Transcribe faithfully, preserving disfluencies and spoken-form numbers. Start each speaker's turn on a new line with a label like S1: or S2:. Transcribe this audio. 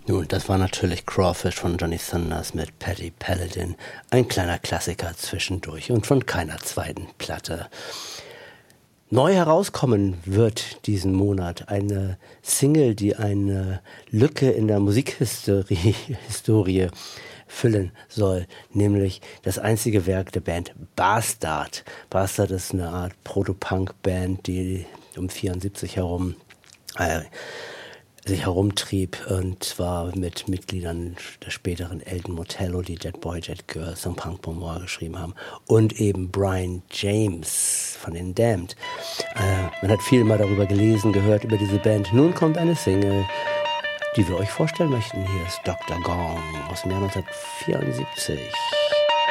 S1: Nun, das war natürlich Crawfish von Johnny Thunders mit Paddy Paladin. Ein kleiner Klassiker zwischendurch und von keiner zweiten Platte. Neu herauskommen wird diesen Monat eine Single, die eine Lücke in der Musikhistorie Historie füllen soll, nämlich das einzige Werk der Band Bastard. Bastard ist eine Art Proto-Punk-Band, die um vierundsiebzig herum äh, sich herumtrieb, und zwar mit Mitgliedern der späteren Elton Motello, die Dead Boy, Dead Girls und Punk Memoir geschrieben haben, und eben Brian James von den Damned. Äh, man hat viel mal darüber gelesen, gehört über diese Band. Nun kommt eine Single, die wir euch vorstellen möchten. Hier ist Doktor Gong aus dem Jahr neunzehnhundertvierundsiebzig.